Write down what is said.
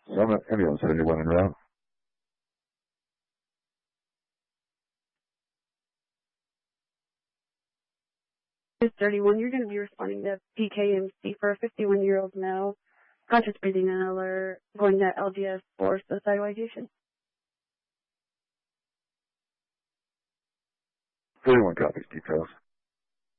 Some ambulance 71 en route. It's 31. You're going to be responding to PKMC for a 51-year-old male, conscious breathing inhaler, going to LGS for suicidalization. 31 copies, details.